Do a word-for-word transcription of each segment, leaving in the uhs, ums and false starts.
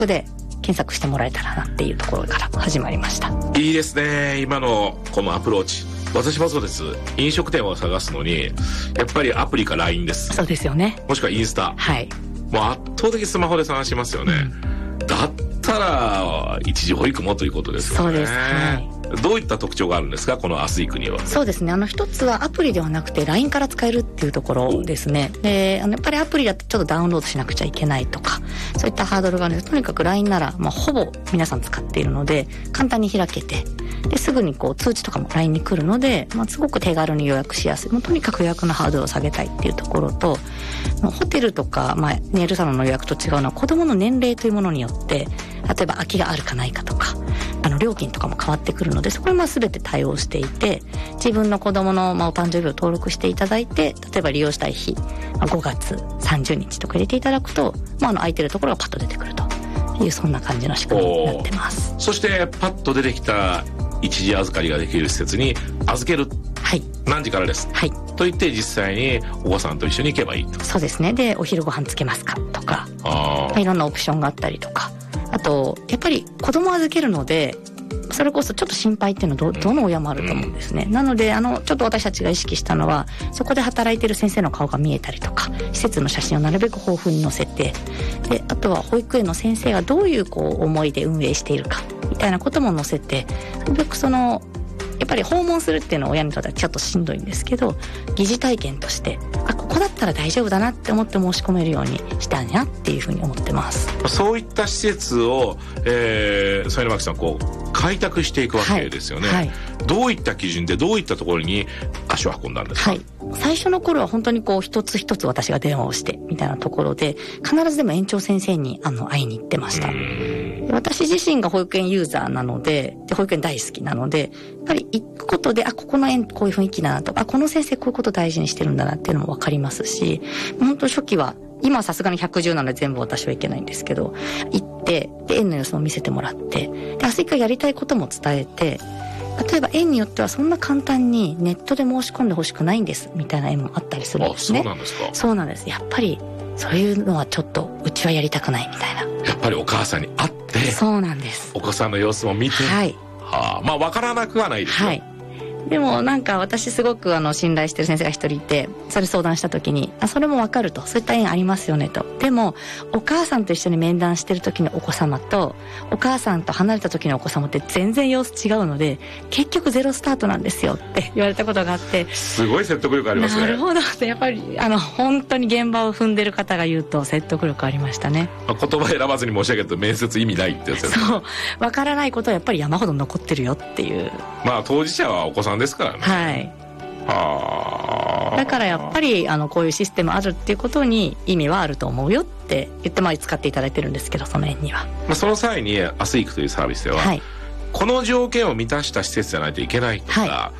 で検索してもらえたらなっていうところから始まりました。 いいですね、今のこのアプローチ。私もそうです。飲食店を探すのにやっぱりアプリか ライン です。 そうですよね。 もしくはインスタ。 はい。 もう圧倒的スマホで探しますよね、うん、だったら一時保育もということですよね。 そうです、はい。 どういった特徴があるんですか、この明日育には。 そうですね、あの一つはアプリではなくて ライン から使えるっていうところですね。で、あのやっぱりアプリだとちょっとダウンロードしなくちゃいけないとか、そういったハードルがあるので、とにかく ライン なら、まあ、ほぼ皆さん使っているので簡単に開けて、ですぐにこう通知とかも ライン に来るので、まあ、すごく手軽に予約しやすい。もうとにかく予約のハードルを下げたいっていうところと、ホテルとか、まあ、ネイルサロンの予約と違うのは子どもの年齢というものによって例えば空きがあるかないかとか、あの料金とかも変わってくるので、そこはまあ全て対応していて、自分の子供のまあお誕生日を登録していただいて、例えば利用したい日、まあ、ごがつさんじゅうにちとか入れていただくと、まあ、あの空いてるところがパッと出てくるという、そんな感じの仕組みになってます。 そしてパッと出てきた一時預かりができる施設に預ける、 はい、 何時からです、 はい、 と言って実際にお子さんと一緒に行けばいいと。 そうですね。で、お昼ご飯つけますかとか、 あ、 まあ、いろんなオプションがあったりとか、あとやっぱり子供を預けるので、それこそちょっと心配っていうのは ど, どの親もあると思うんですね、うん、なのであのちょっと私たちが意識したのは、そこで働いてる先生の顔が見えたりとか、施設の写真をなるべく豊富に載せて、であとは保育園の先生がどういうこう思いで運営しているかみたいなことも載せて、なるべくそのやっぱり訪問するっていうのは親にとってはちょっとしんどいんですけど、疑似体験として、あ、ここだったら大丈夫だなって思って申し込めるようにしたいなっていうふうに思ってます。 そういった施設を、えー、添野巻さんこう開拓していくわけですよね、はいはい、どういった基準でどういったところに足を運んだんですか。 はい、最初の頃は本当にこう一つ一つ私が電話をしてみたいなところで、必ずでも園長先生にあの会いに行ってました。私自身が保育園ユーザーなので、で保育園大好きなので、やっぱり行くことで、あ、ここの園こういう雰囲気だなとか、あ、この先生こういうこと大事にしてるんだなっていうのも分かりますし、本当初期は今はさすがにひゃくじゅうなので全部私はいけないんですけど、行ってで園の様子も見せてもらって、で明日以降やりたいことも伝えて、例えば園によってはそんな簡単にネットで申し込んでほしくないんですみたいな園もあったりするんですね。 あ、そうなんですか。 そうなんです。やっぱりそういうのはちょっとうちはやりたくないみたいな。 やっぱりお母さんに会って、 そうなんです。 お子さんの様子も見て、 はい、 はあ、まあ分からなくはないですよ。 はい。でもなんか私すごくあの信頼してる先生が一人いて、それ相談した時に、あ、それもわかると、そういった園ありますよねと。でもお母さんと一緒に面談してる時のお子様とお母さんと離れた時のお子様って全然様子違うので、結局ゼロスタートなんですよって言われたことがあって、 すごい説得力ありますね。 なるほどって、やっぱりあの本当に現場を踏んでる方が言うと説得力ありましたね。 まあ、言葉選ばずに申し上げると面接意味ないってやつですね。そう、 わからないことはやっぱり山ほど残ってるよっていう。 まあ当事者はお子さんですからね。 はい。 はあ。 だからやっぱりあのこういうシステムあるっていうことに意味はあると思うよって言ってまあ使っていただいてるんですけど、その園には。まあ、その際に明日行くというサービスでは、はい、この条件を満たした施設じゃないといけないとか、はい、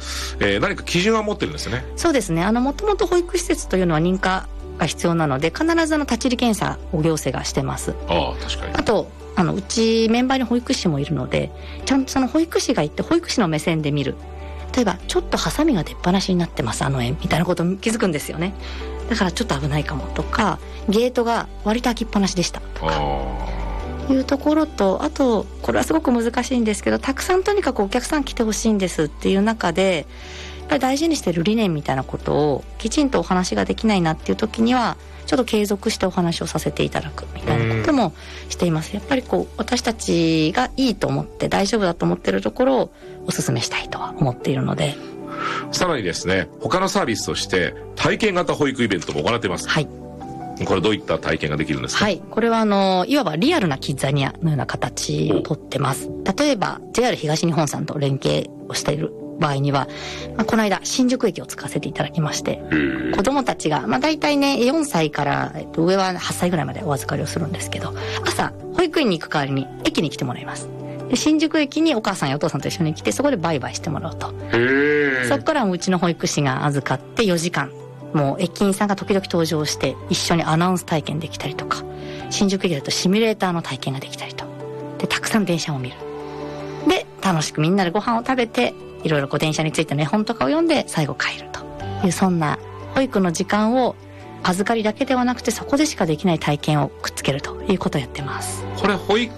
えー、何か基準は持ってるんですよね。 そうですね。あのもともと保育施設というのは認可が必要なので、必ずあの立ち入り検査を行政がしてます。 ああ、確かに。 あとあのうちメンバーに保育士もいるので、ちゃんとその保育士が行って保育士の目線で見る。例えばちょっとハサミが出っ放しになってますあの園みたいなことに気づくんですよね。だからちょっと危ないかもとか、ゲートが割と開きっぱなしでしたとかいうところと、あとこれはすごく難しいんですけど、たくさんとにかくお客さん来てほしいんですっていう中で、やっぱり大事にしてる理念みたいなことをきちんとお話ができないなっていう時には、ちょっと継続してお話をさせていただくみたいなこともしています。やっぱりこう私たちがいいと思って大丈夫だと思っているところをお勧めしたいとは思っているので。 さらにですね、他のサービスとして体験型保育イベントも行っています。 はい。 これどういった体験ができるんですか。 はい、これはあのいわばリアルなキッザニアのような形をとってます。例えば ジェイアール 東日本さんと連携をしている場合には、まあ、この間新宿駅を使わせていただきまして、子どもたちが、まあ、大体ねよんさいから、えっと、上ははっさいぐらいまでお預かりをするんですけど、朝保育園に行く代わりに駅に来てもらいます。で新宿駅にお母さんやお父さんと一緒に来て、そこでバイバイしてもらうと。そこからうちの保育士が預かってよじかん、もう駅員さんが時々登場して一緒にアナウンス体験できたりとか、新宿駅だとシミュレーターの体験ができたりと、でたくさん電車を見る、で楽しくみんなでご飯を食べて、いろいろこう電車についての絵本とかを読んで最後帰るという、そんな保育の時間を預かりだけではなくて、そこでしかできない体験をくっつけるということをやってます。 これ保育